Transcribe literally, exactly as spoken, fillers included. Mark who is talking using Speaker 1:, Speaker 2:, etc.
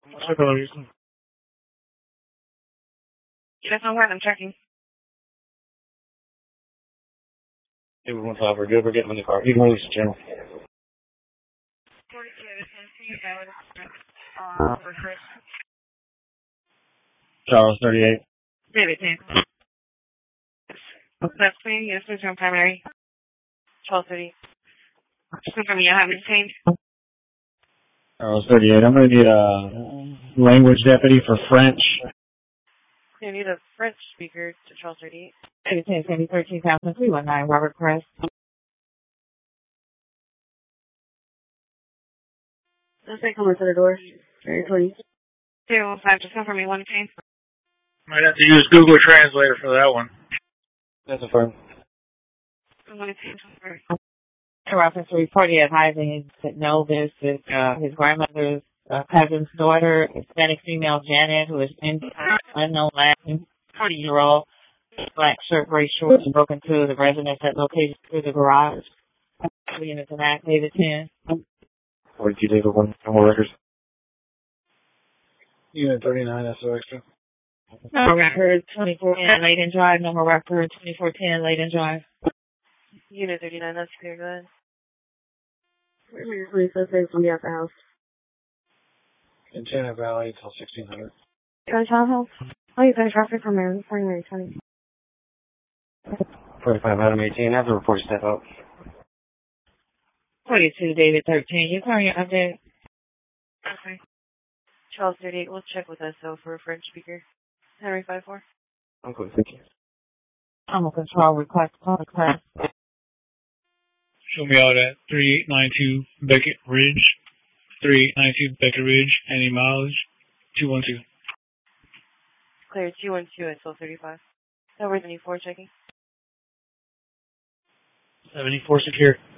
Speaker 1: That's no right, I'm checking.
Speaker 2: Hey, one five, we're good, we're getting in the car. You can release the channel.
Speaker 1: Uh,
Speaker 2: Charles, thirty-eight.
Speaker 1: David, ten. That's clean, yes, there's no primary. twelve thirty. Just confirm you haven't changed.
Speaker 2: Charles, thirty-eight. I'm going to need a language deputy for French.
Speaker 1: You need a French speaker to twelve thirty-eight.
Speaker 3: David ten, Sandy thirteen thousand three one nine, Robert Crest.
Speaker 1: Let's take a look at the door. Very please. Two, five, just confirm you one change.
Speaker 4: Might have to use Google Translator for that one.
Speaker 2: That's a firm.
Speaker 1: One change.
Speaker 3: In reference to report, he advising that no, this is uh, his grandmother's uh, cousin's daughter, Hispanic female Janet, who is in unknown Latin, forty-year-old, black shirt, gray shorts, and broke into the residence at located through the garage. Two units and act, David ten.
Speaker 2: forty-two, David one. No more records.
Speaker 4: Unit thirty-nine, that's so extra.
Speaker 3: Number record twenty-four ten, Layden Drive. Number record twenty-four ten, Layden Drive.
Speaker 1: Unit thirty-nine, that's clear, go ahead.
Speaker 5: Please, let's say somebody at the house.
Speaker 4: In Chena Valley until sixteen hundred.
Speaker 5: Go to house. Oh, you guys traffic from there. Primary twenty.
Speaker 2: forty-five, Adam eighteen. Have the report step up.
Speaker 3: forty-two, David thirteen. You call your update.
Speaker 1: Okay. twelve thirty-eight, we'll check with us though for a French speaker. Henry five four.
Speaker 2: I'm good, thank you.
Speaker 3: I'm control request, call request.
Speaker 4: Show me out at thirty-eight ninety-two Beckett Ridge. thirty-eight ninety-two Beckett Ridge. Any mileage? two one two.
Speaker 1: Clear two one two at twelve thirty-five. Over seventy-four checking.
Speaker 4: seventy-four secure.